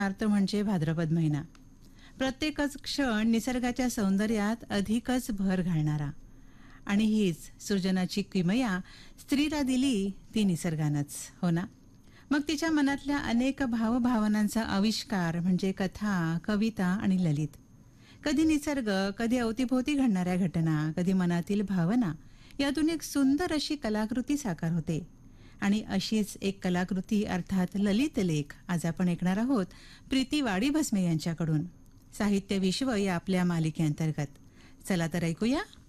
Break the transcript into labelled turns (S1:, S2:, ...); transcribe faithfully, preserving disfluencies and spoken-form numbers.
S1: अर्थ म्हणजे भाद्रपद महिना. प्रत्येकच क्षण निसर्गाच्या सौंदर्यात अधिकच भर घालणारा. आणि हीच सृजनाची किमया स्त्रीला दिली ती निसर्गानंच, हो ना? मग तिच्या मनातल्या अनेक भावभावनांचा आविष्कार म्हणजे कथा, कविता आणि ललित. कधी निसर्ग, कधी अवतीभोवती घडणाऱ्या घटना, कधी मनातील भावना, यातून एक सुंदर अशी कलाकृती साकार होते. आणि अशीच एक कलाकृती अर्थात ललित लेख आज आपण ऐकणार आहोत प्रीती वाडी भस्मे यांच्याकडून. साहित्य विश्व या आपल्या मालिकेअंतर्गत. चला तर ऐकूया